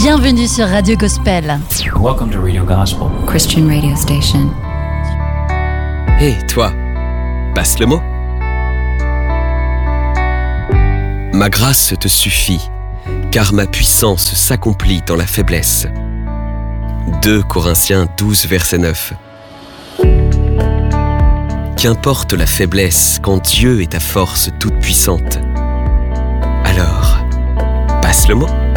Bienvenue sur Radio Gospel. Welcome to Radio Gospel. Christian radio station. Hé, toi, passe le mot. Ma grâce te suffit, car ma puissance s'accomplit dans la faiblesse. 2 Corinthiens 12, verset 9. Qu'importe la faiblesse quand Dieu est ta force toute puissante. Alors, passe le mot.